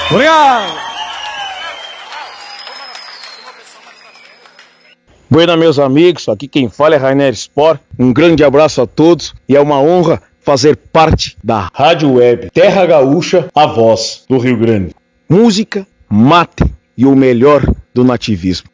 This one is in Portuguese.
Obrigado! Buena, meus amigos, aqui quem fala é Rainer Sport. Um grande abraço a todos e é uma honra fazer parte da Rádio Web Terra Gaúcha, a voz do Rio Grande. Música, mate e o melhor do nativismo.